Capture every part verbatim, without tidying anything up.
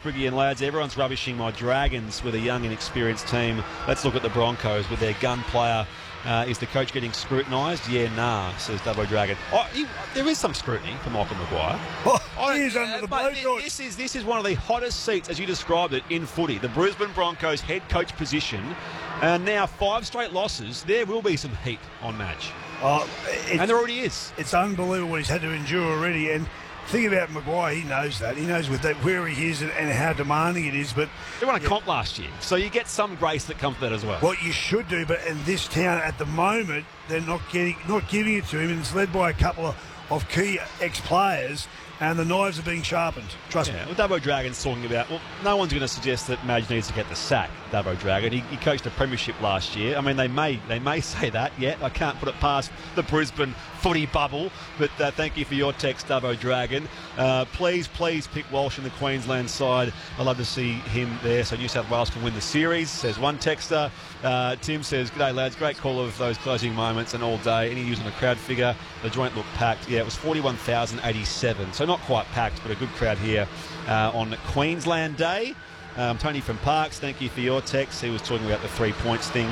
Spriggy and lads. Everyone's rubbishing my Dragons with a young, inexperienced team. Let's look at the Broncos with their gun player. Uh, is the coach getting scrutinised? Yeah, nah, says Dubbo Dragon. Oh, he, there is some scrutiny for Michael Maguire. Oh, he is under the but blow. This is, this is one of the hottest seats, as you described it, in footy. The Brisbane Broncos head coach position. And now five straight losses. There will be some heat on Madge. Oh, and there already is. It's unbelievable what he's had to endure already. And think about Maguire, he knows that. He knows with that where he is and, and how demanding it is. But they won a yeah. comp last year, so you get some grace that comes with that as well. What you should do, but in this town at the moment, they're not getting, not giving it to him, and it's led by a couple of, of key ex-players. And the knives are being sharpened. Trust yeah, me. Well, Dubbo Dragon's talking about, well, no one's going to suggest that Madge needs to get the sack, Dubbo Dragon. He, he coached a premiership last year. I mean, they may they may say that, yeah. I can't put it past the Brisbane footy bubble. But uh, thank you for your text, Dubbo Dragon. Uh, please, please pick Walsh in the Queensland side. I'd love to see him there so New South Wales can win the series, says one texter. Uh, Tim says, g'day lads, great call of those closing moments and all day. Any news on the crowd figure? The joint looked packed. Yeah, it was forty-one thousand eighty-seven. So not quite packed, but a good crowd here uh, on Queensland Day. Um, Tony from Parks, thank you for your text. He was talking about the three points thing.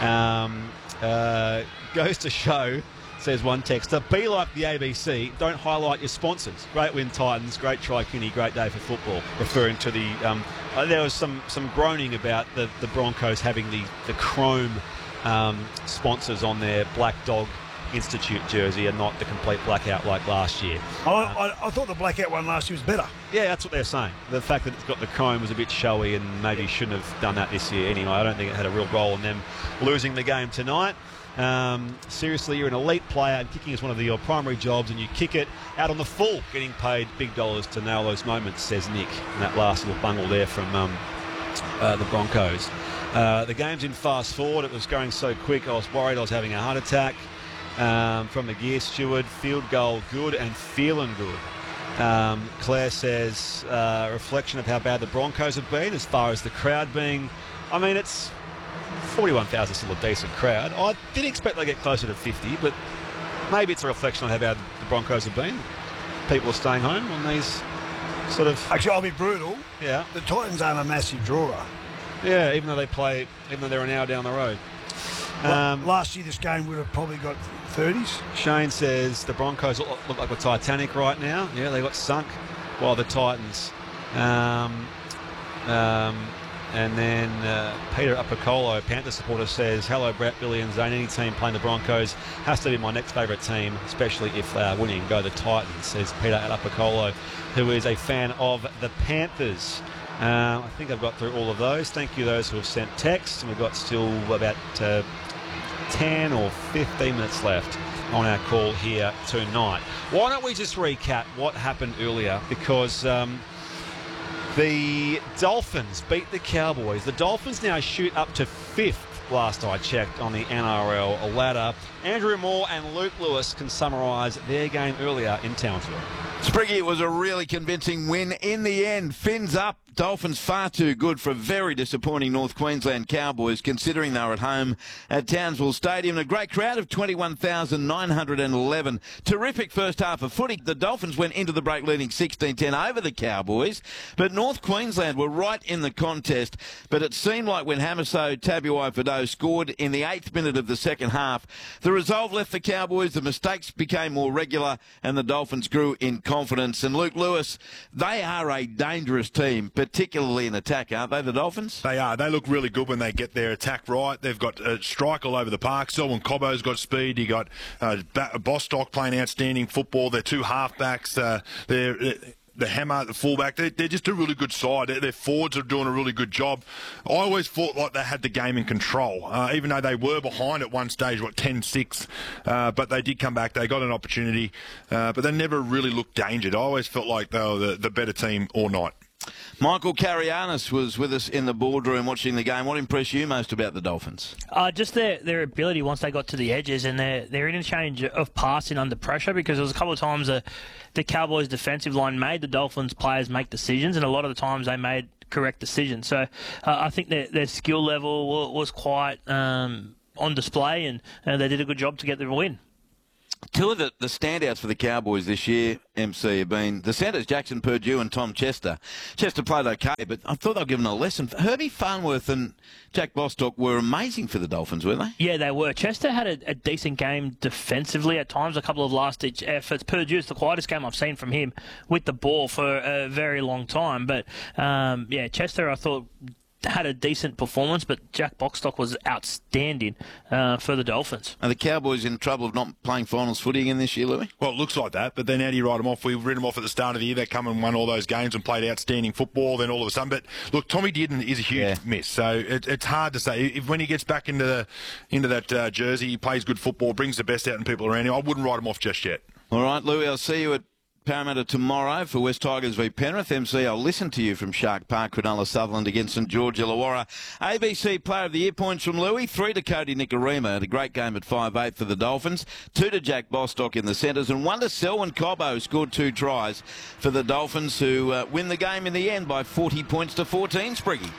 Um, uh, goes to show, says one texter, be like the A B C, don't highlight your sponsors. Great win, Titans. Great try, Kinney. Great day for football. Referring to the, um, uh, there was some some groaning about the, the Broncos having the, the chrome um, sponsors on their Black Dog Institute jersey and not the complete blackout like last year. I, I, I thought the blackout one last year was better. Yeah, that's what they're saying. The fact that it's got the chrome was a bit showy and maybe shouldn't have done that this year anyway. I don't think it had a real role in them losing the game tonight. Um, seriously, you're an elite player and kicking is one of your primary jobs and you kick it out on the full, getting paid big dollars to nail those moments, says Nick. And that last little bungle there from um, uh, the Broncos. Uh, the game's in fast forward. It was going so quick I was worried I was having a heart attack. Um, from the gear steward, field goal good and feeling good. Um, Claire says, uh, reflection of how bad the Broncos have been as far as the crowd being, I mean, it's forty-one thousand still a decent crowd. I did expect they get closer to fifty, but maybe it's a reflection on how bad the Broncos have been. People are staying home on these sort of... Actually, I'll be brutal. Yeah. The Titans aren't a massive drawer. Yeah, even though they play, even though they're an hour down the road. Well, Um, last year, this game would have probably got thirties. Shane says the Broncos look, look like the Titanic right now. Yeah, they got sunk while the Titans. Um, um, and then uh, Peter Apicolo, Panther supporter, says, hello, Brett, Billy and Zane. Any team playing the Broncos has to be my next favourite team, especially if they are winning. Go the Titans, says Peter Apicolo, who is a fan of the Panthers. Uh, I think I've got through all of those. Thank you those who have sent texts. And we've got still about uh, ten or fifteen minutes left on our call here tonight. Why don't we just recap what happened earlier? Because um, the Dolphins beat the Cowboys. The Dolphins now shoot up to fifth, last I checked, on the N R L ladder. Andrew Moore and Luke Lewis can summarise their game earlier in Townsville. Spriggy, it was a really convincing win in the end. Fins up. Dolphins far too good for a very disappointing North Queensland Cowboys, considering they were at home at Townsville Stadium. A great crowd of twenty-one thousand nine hundred eleven. Terrific first half of footy. The Dolphins went into the break leading sixteen ten over the Cowboys, but North Queensland were right in the contest. But it seemed like when Hamiso Tabuai-Fidow scored in the eighth minute of the second half, the resolve left the Cowboys, the mistakes became more regular, and the Dolphins grew in confidence. And Luke Lewis, they are a dangerous team, particularly in attack, aren't they, the Dolphins? They are. They look really good when they get their attack right. They've got a strike all over the park. Selwyn Cobbo's got speed. You got uh, Bostock playing outstanding football. Their two halfbacks, uh, they're... the Hammer, the fullback, they're, they're just a really good side. Their, their forwards are doing a really good job. I always thought like they had the game in control, uh, even though they were behind at one stage, what, ten six, uh, but they did come back. They got an opportunity, uh, but they never really looked endangered. I always felt like they were the, the better team all night. Michael Carianis was with us in the boardroom watching the game. What impressed you most about the Dolphins? Uh, just their, their ability once they got to the edges and their, their interchange of passing under pressure, because there was a couple of times the, the Cowboys' defensive line made the Dolphins players make decisions, and a lot of the times they made correct decisions. So uh, I think their, their skill level was quite um, on display, and uh, they did a good job to get the win. Two of the, the standouts for the Cowboys this year, M C, have been the centres, Jackson Purdue and Tom Chester. Chester played okay, but I thought they were given a lesson. Herbie Farnworth and Jack Bostock were amazing for the Dolphins, weren't they? Yeah, they were. Chester had a, a decent game defensively at times, a couple of last-ditch efforts. Purdue's the quietest game I've seen from him with the ball for a very long time. But, um, yeah, Chester, I thought, had a decent performance, but Jack Bostock was outstanding uh, for the Dolphins. Are the Cowboys in trouble of not playing finals footy again this year, Louis? Well, it looks like that, but then how do you write them off? We've written them off at the start of the year. They come and won all those games and played outstanding football, then all of a sudden. But look, Tommy Dearden is a huge Yeah. miss, so it, it's hard to say. If when he gets back into the into that uh, jersey, he plays good football, brings the best out in people around him. I wouldn't write him off just yet. All right, Louis, I'll see you at Parramatta tomorrow for West Tigers v Penrith. M C, I'll listen to you from Shark Park, Cronulla Sutherland against St George Illawarra. A B C Player of the Year points from Louis. Three to Cody Nicarima. Had a great game at five eight for the Dolphins. Two to Jack Bostock in the centres. And one to Selwyn Cobbo, who scored two tries for the Dolphins, who uh, win the game in the end by forty points to fourteen, Spriggy.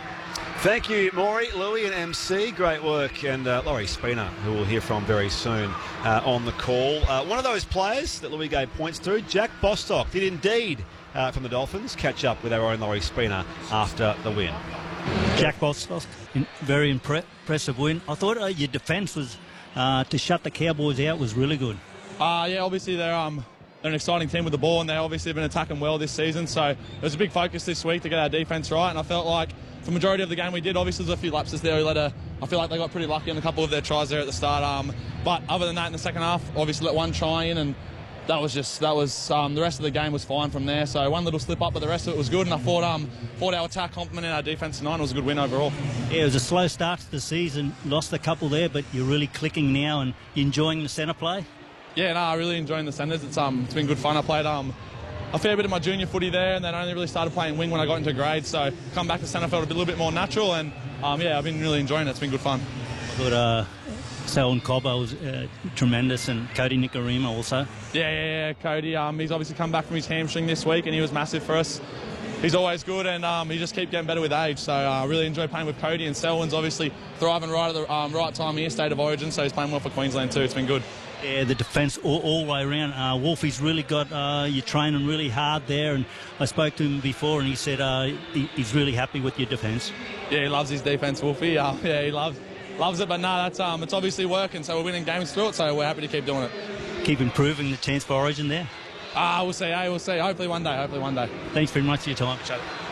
Thank you, Maury, Louis and M C. Great work. And uh, Laurie Spina, who we'll hear from very soon uh, on the call. Uh, one of those players that Louis gave points to, Jack Bostock, did indeed, uh, from the Dolphins, catch up with our own Laurie Spina after the win. Jack Bostock, in, very impre- impressive win. I thought uh, your defence was, uh, to shut the Cowboys out was really good. Uh, yeah, obviously they're um they're an exciting team with the ball, and they obviously have been attacking well this season. So it was a big focus this week to get our defence right, and I felt like for the majority of the game we did. Obviously there's a few lapses there. We let a, I feel like they got pretty lucky on a couple of their tries there at the start. Um, but other than that, in the second half, obviously let one try in, and that was just that was um, the rest of the game was fine from there. So one little slip up, but the rest of it was good. And I thought um thought our attack complemented our defence tonight. It was a good win overall. Yeah, it was a slow start to the season. Lost a couple there, but you're really clicking now and enjoying the centre play. Yeah, no, I really enjoying the centres. It's um, it's been good fun. I played um, a fair bit of my junior footy there, and then I only really started playing wing when I got into grade. So come back to centre felt a little bit more natural, and um, yeah, I've been really enjoying it. It's been good fun. I thought uh, Selwyn Cobbo was uh, tremendous, and Cody Nicarima also. Yeah, yeah, yeah. Cody, um, he's obviously come back from his hamstring this week, and he was massive for us. He's always good, and um, he just keeps getting better with age. So I uh, really enjoy playing with Cody, and Selwyn's obviously thriving right at the um, right time here, state of origin. So he's playing well for Queensland too. It's been good. Yeah, the defence all, all the way around. Uh, Wolfie's really got uh, you training really hard there, and I spoke to him before, and he said uh, he, he's really happy with your defence. Yeah, he loves his defence, Wolfie. Uh, yeah, he loves loves it. But no, that's um, it's obviously working. So we're winning games through it. So we're happy to keep doing it. Keep improving the chance for Origin there. Ah, uh, we'll see. Hey, we'll see. Hopefully one day. Hopefully one day. Thanks very much for your time.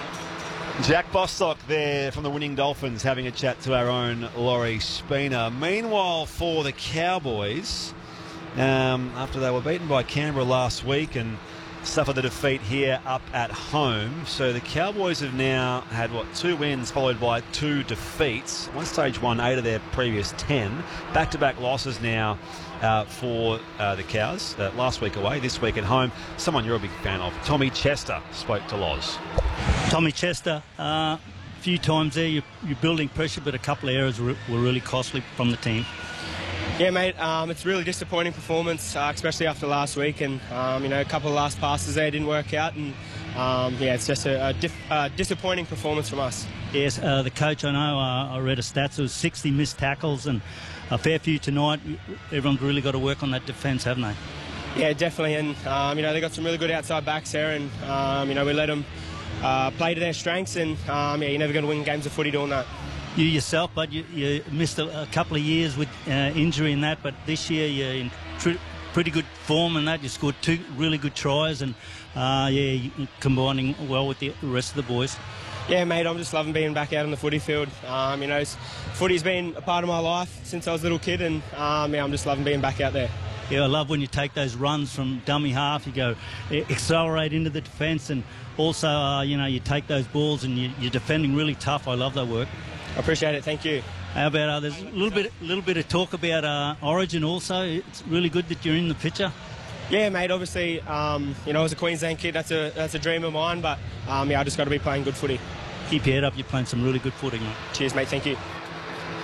Jack Bostock there from the winning Dolphins having a chat to our own Laurie Spina. Meanwhile, for the Cowboys, um, after they were beaten by Canberra last week and suffered the defeat here up at home, so the Cowboys have now had, what, two wins followed by two defeats. One stage won eight of their previous ten. Back-to-back losses now uh, for uh, the Cows. Uh, last week away, this week at home. Someone you're a big fan of, Tommy Chester, spoke to Loz. Tommy Chester, a uh, few times there you're, you're building pressure, but a couple of errors were, were really costly from the team. Yeah, mate, um, it's a really disappointing performance, uh, especially after last week, and um, you know, a couple of last passes there didn't work out, and um, yeah, it's just a, a diff, uh, disappointing performance from us. Yes, uh, the coach, I know, uh, I read a stats, it was sixty missed tackles, and a fair few tonight. Everyone's really got to work on that defence, haven't they? Yeah, definitely, and um, you know, they got some really good outside backs there, and um, you know, we let them uh, play to their strengths, and um, yeah, you're never going to win games of footy doing that. You yourself, but you, you missed a, a couple of years with uh, injury and that, but this year you're in tr- pretty good form and that. You scored two really good tries, and uh, yeah, you're combining well with the rest of the boys. Yeah, mate, I'm just loving being back out on the footy field. Um, you know, footy's been a part of my life since I was a little kid, and um, yeah, I'm just loving being back out there. Yeah, I love when you take those runs from dummy half, you go accelerate into the defence, and also, uh, you know, you take those balls and you, you're defending really tough. I love that work. I appreciate it. Thank you. How about uh, there's a little bit, little bit of talk about uh, Origin also. It's really good that you're in the picture. Yeah, mate. Obviously, um, you know, as a Queensland kid, that's a that's a dream of mine. But um, yeah, I just got to be playing good footy. Keep your head up. You're playing some really good footy, mate. Cheers, mate. Thank you.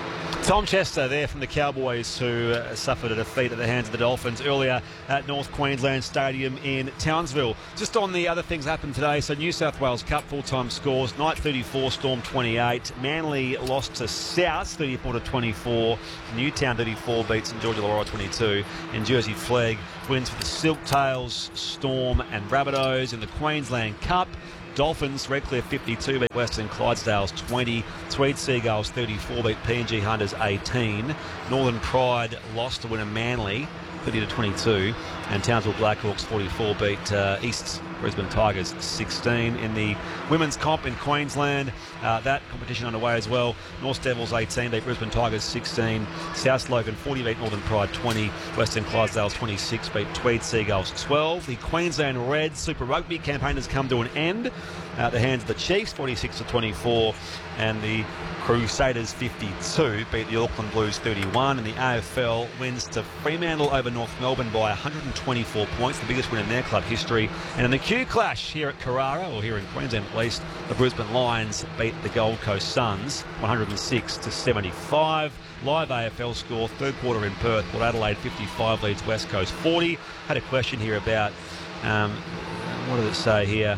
Tom Chester there from the Cowboys, who uh, suffered a defeat at the hands of the Dolphins earlier at North Queensland Stadium in Townsville. Just on the other things that happened today, so New South Wales Cup full-time scores, Knight thirty-four, Storm twenty-eight, Manly lost to South thirty-four to twenty-four, Newtown thirty-four beats St George Illawarra twenty-two, and Jersey Flegg wins for the Silktails, Storm and Rabbitohs. In the Queensland Cup, Dolphins, Redcliffe fifty-two beat Western Clydesdales twenty. Tweed Seagulls thirty-four beat P N G Hunters eighteen. Northern Pride lost to Wynnum Manly thirty to twenty-two. And Townsville Blackhawks forty-four beat uh, East Brisbane Tigers sixteen. In the women's comp in Queensland, uh, that competition underway as well. North Devils eighteen beat Brisbane Tigers sixteen. South Logan forty beat Northern Pride twenty. Western Clydesdales twenty-six beat Tweed Seagulls twelve. The Queensland Reds Super Rugby campaign has come to an end at the hands of the Chiefs forty-six to twenty-four. And the Crusaders fifty-two beat the Auckland Blues thirty-one. And the A F L wins to Fremantle over North Melbourne by one hundred twenty-four points, the biggest win in their club history. And in the Q Clash here at Carrara, or here in Queensland at least, the Brisbane Lions beat the Gold Coast Suns one hundred six to seventy-five. Live A F L score, third quarter in Perth, Port Adelaide fifty-five leads West Coast forty. Had a question here about, um, what does it say here,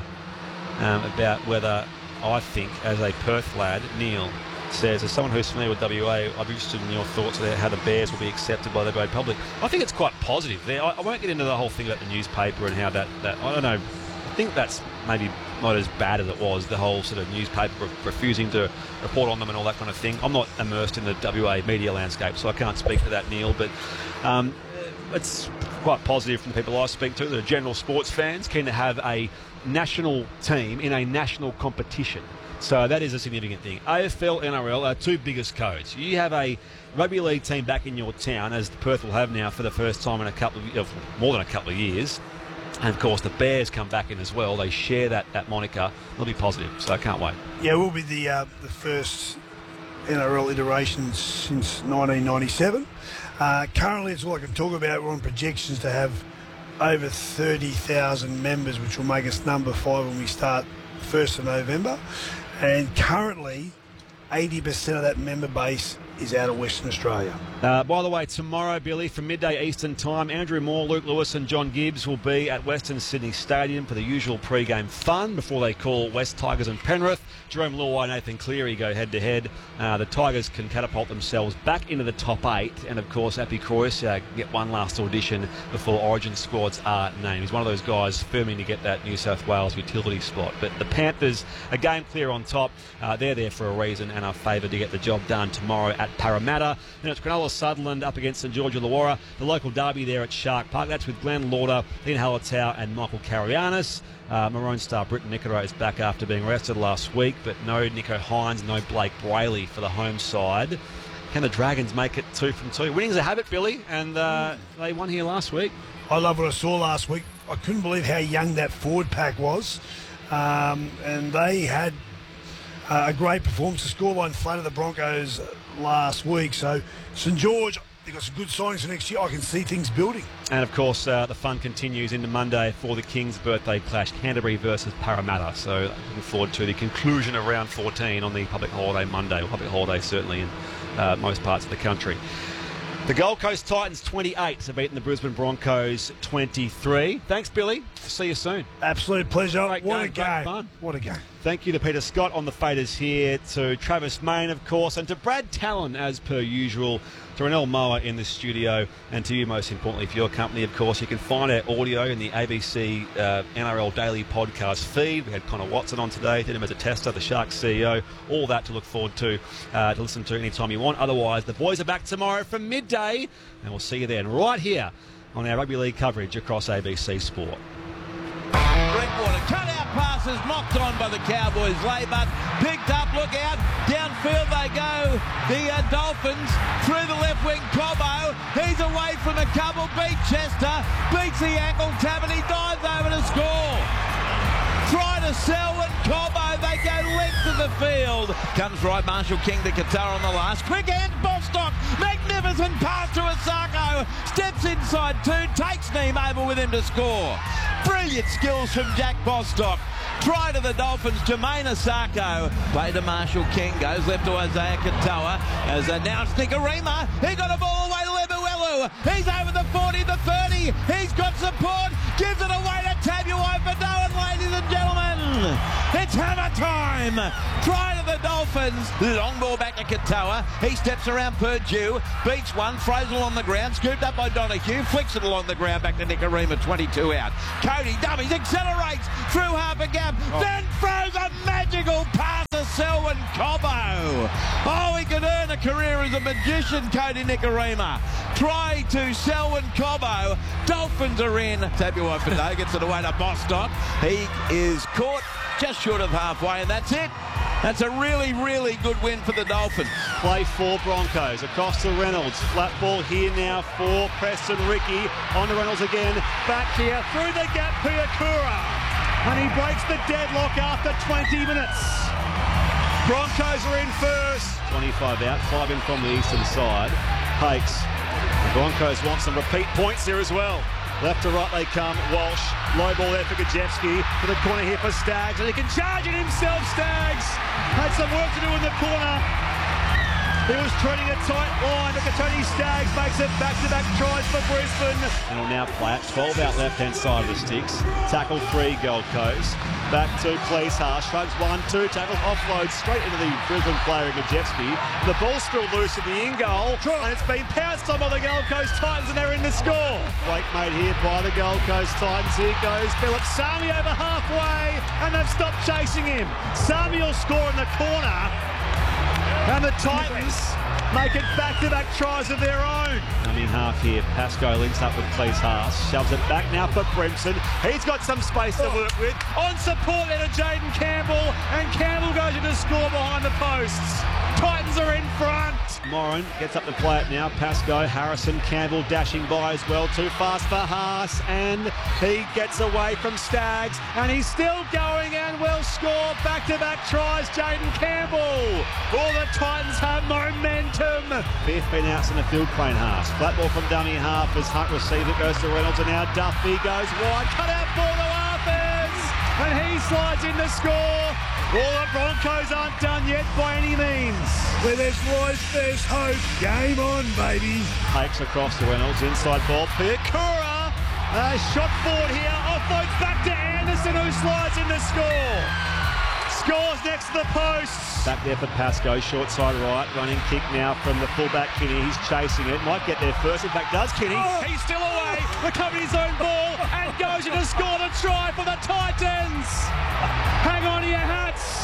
um, about whether I think, as a Perth lad, Neil says, as someone who's familiar with W A, I'd be interested in your thoughts about how the Bears will be accepted by the great public. I think it's quite positive there. I, I won't get into the whole thing about the newspaper and how that, that, I don't know, I think that's maybe not as bad as it was, the whole sort of newspaper re- refusing to report on them and all that kind of thing. I'm not immersed in the W A media landscape, so I can't speak to that, Neil, but um, it's quite positive from the people I speak to, the general sports fans, keen to have a national team in a national competition. So that is a significant thing. A F L, N R L are two biggest codes. You have a rugby league team back in your town, as Perth will have now for the first time in a couple of, more than a couple of years. And of course the Bears come back in as well. They share that, that moniker. It'll be positive, so I can't wait. Yeah, we'll be the uh, the first N R L iteration since nineteen ninety-seven. Uh, currently, it's all I can talk about. We're on projections to have over thirty thousand members, which will make us number five when we start first of November. And currently, eighty percent of that member base is out of Western Australia. Uh, by the way, tomorrow, Billy, from midday Eastern time, Andrew Moore, Luke Lewis and John Gibbs will be at Western Sydney Stadium for the usual pre-game fun before they call West Tigers and Penrith. Jerome Luai, Nathan Cleary go head-to-head. Uh, the Tigers can catapult themselves back into the top eight, and of course, Appy Croycia get one last audition before Origin squads are named. He's one of those guys firming to get that New South Wales utility spot. But the Panthers, a game clear on top. Uh, they're there for a reason and are favoured to get the job done tomorrow at Parramatta. Then it's Cronulla Sutherland up against St George Illawarra. The local derby there at Shark Park. That's with Glenn Lauder, Ian Halatau and Michael Carianis. Uh, Maroon star Britton Nicodemus is back after being arrested last week, but no Nico Hines, no Blake Brayley for the home side. Can the Dragons make it two from two? Winning's a habit, Billy, and uh, they won here last week. I love what I saw last week. I couldn't believe how young that forward pack was. Um, and they had uh, a great performance. The scoreline flattered the Broncos last week. So St George, they've got some good signings for next year. I can see things building. And of course, uh, the fun continues into Monday for the Kings' birthday clash, Canterbury versus Parramatta. So looking forward to the conclusion of round fourteen on the public holiday Monday, or public holiday certainly in uh, most parts of the country. The Gold Coast Titans twenty-eight have beaten the Brisbane Broncos twenty-three. Thanks, Billy. See you soon. Absolute pleasure. Great what game, a game. great fun. What a game. Thank you to Peter Scott on the faders here, to Travis Main, of course, and to Brad Talon, as per usual, to Renell Moa in the studio, and to you, most importantly, for your company, of course. You can find our audio in the A B C uh, N R L Daily podcast feed. We had Connor Watson on today, did him as a tester, the Sharks C E O. All that to look forward to, uh, to listen to anytime you want. Otherwise, the boys are back tomorrow from midday, and we'll see you then, right here on our rugby league coverage across A B C Sport. Drinkwater, cut out passes, knocked on by the Cowboys. Laybutt picked up, look out, downfield they go. The uh, Dolphins through the left wing, Cobbo. He's away from a couple, beat Chester, beats the ankle tab, and he dives over to score. Try to Selwyn, Cobbo, they go length of the field. Comes right, Marshall King to Qatar on the last. Quick hand, Bostock, magnificent pass to Asako. Steps inside two, takes Neem over with him to score. Brilliant skills from Jack Bostock. Try to the Dolphins, Jermaine Asako. Play to Marshall King, goes left to Isaiah Katoa. As announced, Nikorima. He got a ball away to Lemuelu. He's over the forty, the thirty. He's got support. Gives it away to Tabuai Fadoan, ladies and gentlemen. It's hammer time. Try to the Dolphins. Long ball back to Katoa. He steps around Purdue. Beats one. Frozel on the ground. Scooped up by Donahue. Flicks it along the ground back to Nikorima. twenty-two out. Cody dummies. Accelerates through half a gap. Oh. Then throws a magical pass to Selwyn Cobbo. Oh, he could earn a career as a magician, Cody Nikorima. Try to Selwyn Cobbo. Dolphins are in. Tabuai Fadoan gets it away to Bostock. He is caught just short of halfway, and that's it. That's a really, really good win for the Dolphins. Play for Broncos. Across to Reynolds. Flat ball here now for Preston Ricky. On to Reynolds again. Back here. Through the gap, Piakura. And he breaks the deadlock after twenty minutes. Broncos are in first. twenty-five out. Five in from the eastern side. Hakes. Broncos want some repeat points here as well. Left to right they come. Walsh. Low ball there for Gajewski. To the corner here for Staggs. And he can charge it himself, Staggs. Had some work to do in the corner. He was treading a tight line, but Tony Staggs makes it back-to-back tries for Brisbane. And will now play it. twelve out left-hand side of the sticks. Tackle three, Gold Coast. Back to Cleese-Haas. Shrugs one, two. Tackles offload straight into the Brisbane player, Gajewski. The ball's still loose in the in-goal. And it's been pounced on by the Gold Coast Titans, and they're in to score. Break made here by the Gold Coast Titans. Here goes Philip Sami over halfway, and they've stopped chasing him. Sami will score in the corner. And the Titans make it back-to-back tries of their own. Coming half here, Pascoe links up with Cleese-Haas, shoves it back now for Brimson. He's got some space to work with. On support there to Jaden Campbell, and Campbell goes in to score behind the posts. Titans are in front. Moran gets up to play it now. Pascoe, Harrison, Campbell dashing by as well. Too fast for Haas, and he gets away from Staggs, and he's still going and will score. Back-to-back tries, Jaden Campbell. All the Titans have momentum. Fifth been out in the field, Crane Haas. Flat ball from dummy half as Hunt receives it, goes to Reynolds, and now Duffy goes wide. Cut out ball to Arthurs, and he slides in to score. Well, the Broncos aren't done yet by any means. Where there's life, there's hope. Game on, baby. Takes across to Reynolds, inside ball. Piakura, uh, shot forward here. Offloads back to Anderson, who slides in to score. Scores next to the posts. Back there for Pascoe, short side right. Running kick now from the fullback Kinney. He's chasing it. Might get there first. In fact, does Kinney. Oh. He's still away. Recovering his own ball and goes in to score the try for the Titans. Hang on to your hats.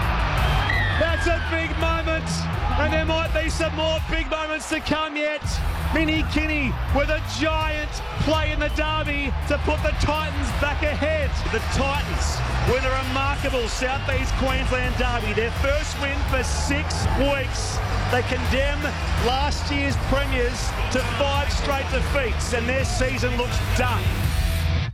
That's a big moment. And there might be some more big moments to come yet. Minnie Kinney with a giant play in the derby to put the Titans back ahead. The Titans with a remarkable South East Queensland derby. Their first win for six weeks. They condemn last year's premiers to five straight defeats, and their season looks done.